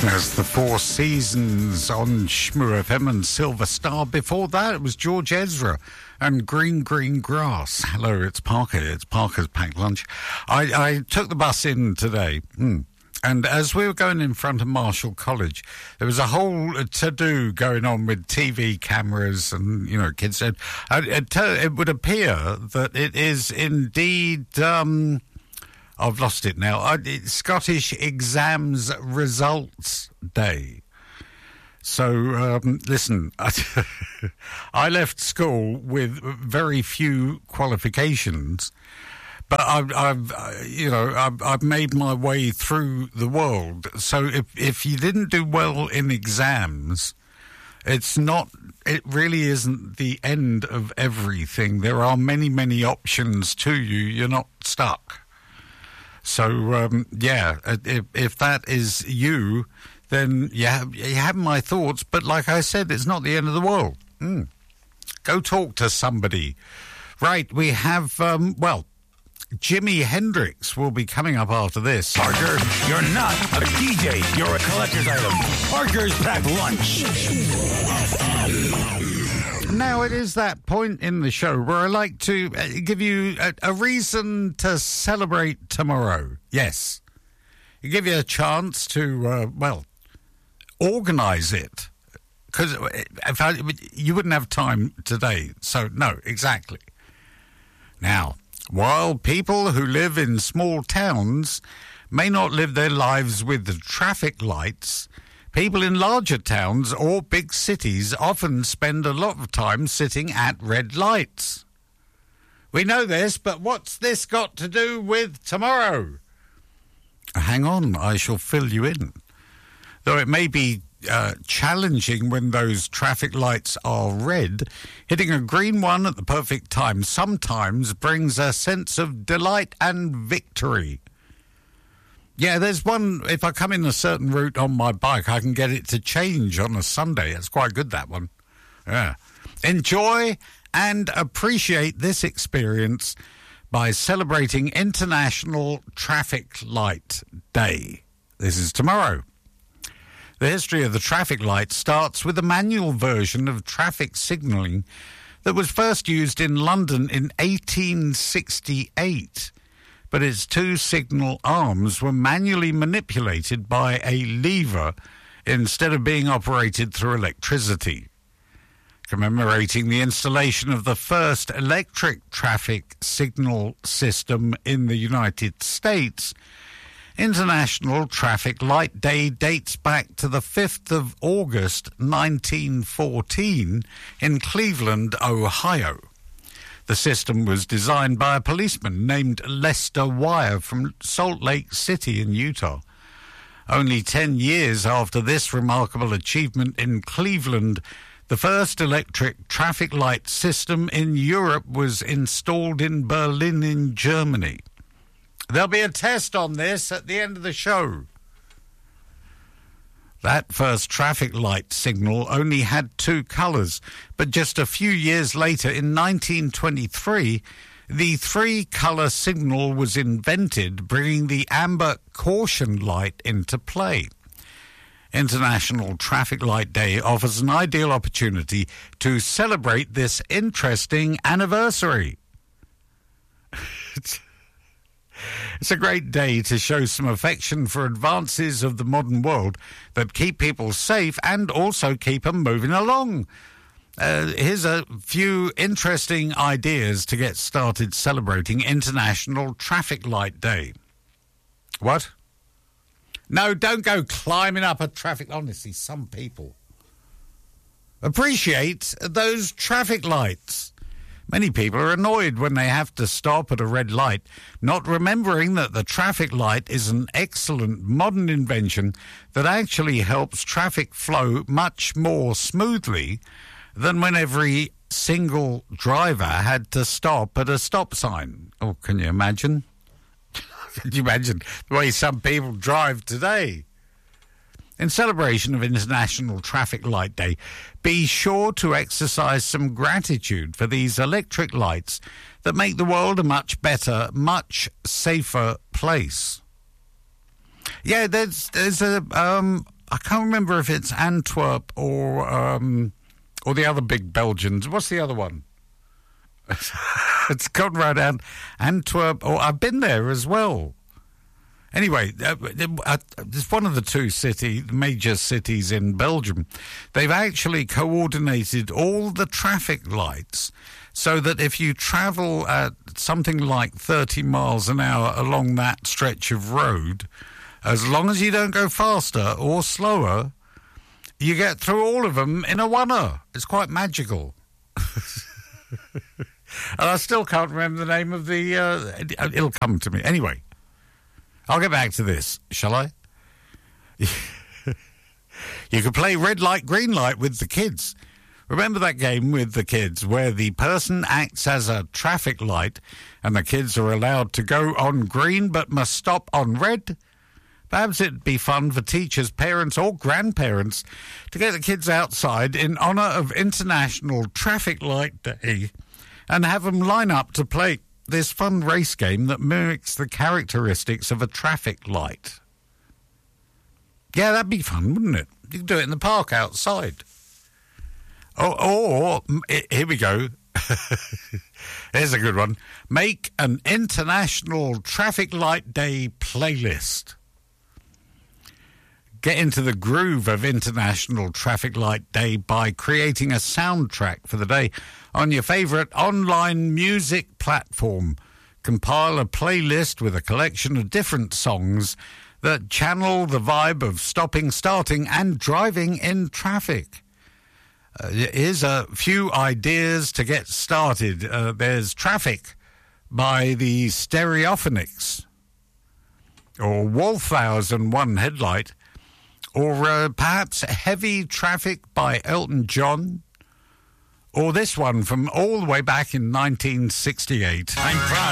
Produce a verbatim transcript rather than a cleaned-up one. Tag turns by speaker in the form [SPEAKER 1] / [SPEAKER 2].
[SPEAKER 1] There's the Four Seasons on Shmoo F M and Silver Star. Before that, it was George Ezra and Green Green Grass. Hello, it's Parker. It's Parker's Packed Lunch. I, I took the bus in today, hmm, and as we were going in front of Marshall College, there was a whole to-do going on with T V cameras and, you know, kids said, it, it would appear that it is indeed... Um, I've lost it now. Uh, it's Scottish Exams Results Day. So, um, listen, I left school with very few qualifications, but I've, I've uh, you know, I've, I've made my way through the world. So if, if you didn't do well in exams, it's not, it really isn't the end of everything. There are many, many options to you. You're not stuck. So, um, yeah, if, if that is you, then you have, you have my thoughts. But like I said, it's not the end of the world. Mm. Go talk to somebody. Right, we have, um, well, Jimi Hendrix will be coming up after this.
[SPEAKER 2] Parker, you're not a D J. You're a collector's item. Parker's Packed Lunch.
[SPEAKER 1] Now, it is that point in the show where I like to uh, give you a, a reason to celebrate tomorrow. Yes. Give you a chance to, uh, well, organise it. Because if I, you wouldn't have time today. So, no, exactly. Now, while people who live in small towns may not live their lives with the traffic lights, people in larger towns or big cities often spend a lot of time sitting at red lights. We know this, but what's this got to do with tomorrow? Hang on, I shall fill you in. Though it may be uh, challenging when those traffic lights are red, hitting a green one at the perfect time sometimes brings a sense of delight and victory. Yeah, there's one, if I come in a certain route on my bike, I can get it to change on a Sunday. It's quite good, that one. Yeah. Enjoy and appreciate this experience by celebrating International Traffic Light Day. This is tomorrow. The history of the traffic light starts with a manual version of traffic signalling that was first used in London in eighteen sixty-eight. But its two signal arms were manually manipulated by a lever instead of being operated through electricity. Commemorating the installation of the first electric traffic signal system in the United States, International Traffic Light Day dates back to the fifth of August nineteen fourteen in Cleveland, Ohio. The system was designed by a policeman named Lester Wire from Salt Lake City in Utah. Only ten years after this remarkable achievement in Cleveland, the first electric traffic light system in Europe was installed in Berlin in Germany. There'll be a test on this at the end of the show. That first traffic light signal only had two colours, but just a few years later, in nineteen twenty-three, the three-colour signal was invented, bringing the amber caution light into play. International Traffic Light Day offers an ideal opportunity to celebrate this interesting anniversary. It's a great day to show some affection for advances of the modern world that keep people safe and also keep them moving along. Uh, here's a few interesting ideas to get started celebrating International Traffic Light Day. What? No, don't go climbing up a traffic... Honestly, some people appreciate those traffic lights. Many people are annoyed when they have to stop at a red light, not remembering that the traffic light is an excellent modern invention that actually helps traffic flow much more smoothly than when every single driver had to stop at a stop sign. Oh, can you imagine? Can you imagine the way some people drive today? In celebration of International Traffic Light Day, be sure to exercise some gratitude for these electric lights that make the world a much better, much safer place. Yeah, there's there's a um, I can't remember if it's Antwerp or um, or the other big Belgians. What's the other one? It's Conrad and Antwerp. Or I've been there as well. Anyway, uh, uh, it's one of the two city, major cities in Belgium. They've actually coordinated all the traffic lights so that if you travel at something like thirty miles an hour along that stretch of road, as long as you don't go faster or slower, you get through all of them in a one-er. It's quite magical. And I still can't remember the name of the... Uh, it'll come to me. Anyway. I'll get back to this, shall I? You can play red light, green light with the kids. Remember that game with the kids where the person acts as a traffic light and the kids are allowed to go on green but must stop on red? Perhaps it'd be fun for teachers, parents or grandparents to get the kids outside in honour of International Traffic Light Day and have them line up to play this fun race game that mimics the characteristics of a traffic light. Yeah, that'd be fun, wouldn't it? You could do it in the park outside. Or, or here we go. Here's a good one. Make an International Traffic Light Day playlist. Get into the groove of International Traffic Light Day by creating a soundtrack for the day on your favourite online music platform. Compile a playlist with a collection of different songs that channel the vibe of stopping, starting and driving in traffic. Uh, here's a few ideas to get started. Uh, there's Traffic by the Stereophonics, or Wallflowers and One Headlight, or uh, perhaps Heavy Traffic by Elton John, or this one from all the way back in nineteen sixty-eight.
[SPEAKER 2] I'm proud